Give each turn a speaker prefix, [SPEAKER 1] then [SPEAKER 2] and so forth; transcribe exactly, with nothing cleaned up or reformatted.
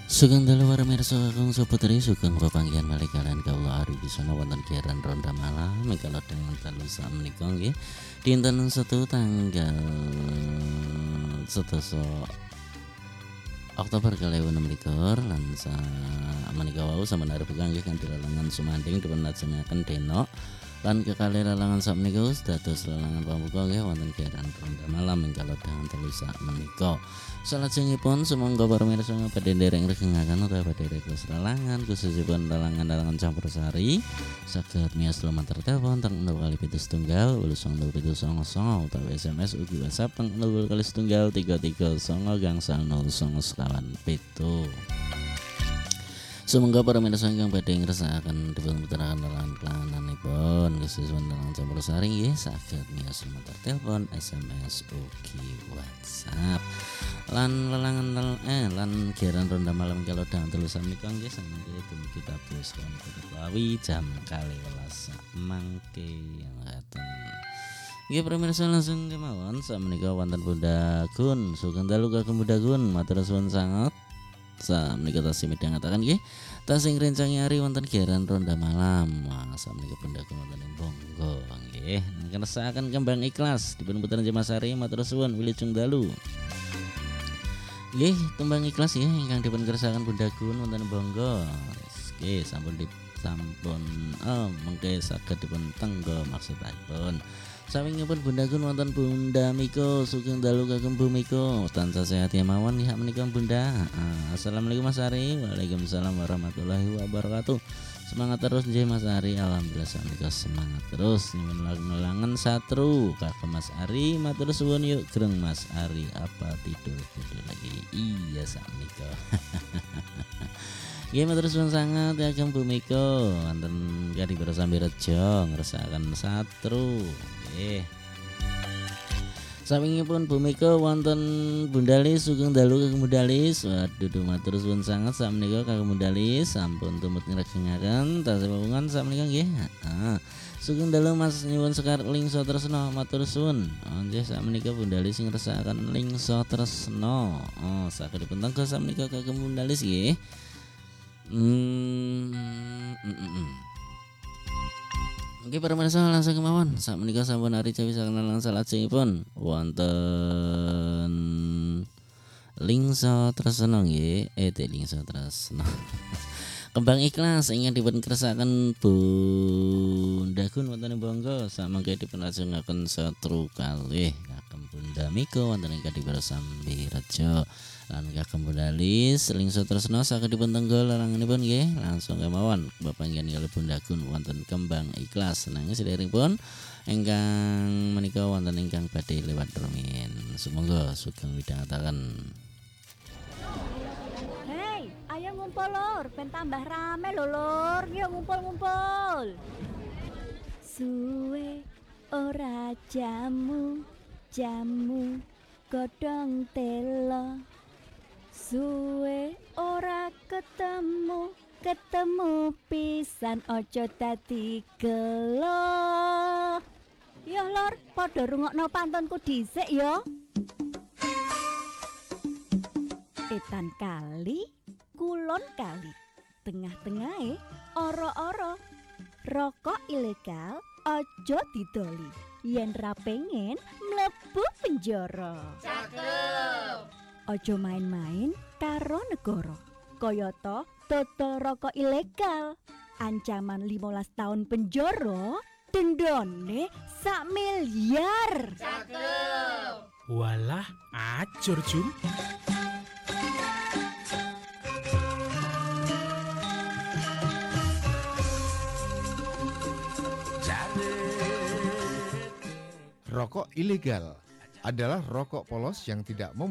[SPEAKER 1] Sugeng dalu warmirsa kakung saputri sugeng pepanggihan malih kaliyan kawula ari bisana wonten giaran ronda malam mengkala dengan dalu sakmenika nggih dinten Setu tanggal sedasa Oktober dua ribu enam belas lan sa menika wau sampun arep kanggih kanthi lelangan sumanding dipun lajengaken denok lan kekalih lelangan sakmenika dados lelangan pambuka nggih wonten giaran ronda malam mengkala dengan dalu sakmenika. Salajengipun sumangga para mirsa badhe ndereng regengaken utawa badhe request lelangan khususipun lelangan-lelangan campursari saged miyos lumantar telepon teng nol kali pitu setunggal wolu songo pitu songo songo utawa S M S ugi WhatsApp teng nol kali setunggal tiga tiga songo gangsal nol songo sekawan pitu. Sumangga para mirsa ingkang badhe ngresakaken dipun puteraken lelangan-lelanganipun khususipun lelangan campursari nggih saged miyos lumantar telepon S M S ugi WhatsApp. Lan lelangan eh lan giaran ronda malam kalau dengan telu samika nggih samangke dumugi tabuh kawi jam kalih welas mangke ngaten. Nggih pramirsa langsung kemawon sakmenika wonten Bunda Gun sugeng dalu kagem Bunda Gun matur suwun sanget. Sakmenika tasih midhangetaken nggih tasih ngrencangi ari wonten giaran ronda malam. Wah sakmenika Bunda Gun wonten ing Bonggo nggih ngersakaken kembang ikhlas dipun puter Mas Ari matur suwun wilujeng dalu. Nggih, tembang ikhlas ya ingkang dipun kersakaken Bunda Gun wonten Bonggo. Nggih, sampun di sampun oh mengke saged dipun tenggo maksudipun. Sawingipun Bunda Gun wonten Bunda Miko sugeng dalu kagem Bu Miko. Tansah sehat ya mawon nggih menika Bunda. Ah, Assalamualaikum Mas Ari. Waalaikumsalam warahmatullahi wabarakatuh. Semangat terus nggih Mas Ari. Alhamdulillah sakmenika semangat terus nyuwun lelangan satru kagem Mas Ari. Matur suwun yuk greng Mas Ari apa tidur tidur lagi. Iya sakmenika. Nggih matur suwun sangat kagem Bu Miko wonten Kadi Sambi Rejo ngresakaken satru. Nggih. Sawingipun Bu Miko wonten Bundalis sugeng dalu kagem Bundalis. Waduh matur suwun sanget sakmenika kagem Bundalis sampun tumut ngregengaken tasih pamungan sakmenika nggih. Heeh. Sugeng dalu Mas nyuwun sekar lingso tresna matur suwun. Oh nggih sakmenika Bundalis sing ngresakaken lingso tresna. Oh saged dipun tenggo sakmenika kagem Bundalis nggih. Hmm. Mm-mm. Oke para pemirsa langsung kemawon sakmenika sampun ari cawi sakenalan salajengipun wonten lingso tresna nggih eh te lingso tresna kembang ikhlas ingkang dipun kersakaken Bunda Gun wonten Bonggo samangke dipun lajengaken satru kalih kagem Bunda Miko wonten ing Kadi Sambi Rejo lan kagem Bundalis lingso tresna saged dipun tenggo lelanganipun nggih langsung kemawon bepanggihan kalih Bunda Gun wonten kembang ikhlas nanging sedherekipun ingkang menika wonten ingkang badhe lewat rumiyin sumangga sugeng midhangetaken.
[SPEAKER 2] Hei, ayo ngumpul lur, ben tambah rame lho lur. Yuk ngumpul-ngumpul. Suwe ora jamu, jamu godhong telo. Suwe ora ketemu, ketemu pisan ojo dadi gelo. Yo lur, padha rungokno pantunku dhisik yo. Etan kali, kulon kali, tengah-tengahe oro-oro. Rokok ilegal ojo didoli, yen ra pengen mlebu penjara. Cakep. Ojo main-main karo negara, kayata dodol rokok ilegal. Ancaman lima belas tahun penjara, dendane sak miliar. Cakep.
[SPEAKER 3] Walah, ajur Jum.
[SPEAKER 4] Rokok ilegal adalah rokok polos yang tidak mem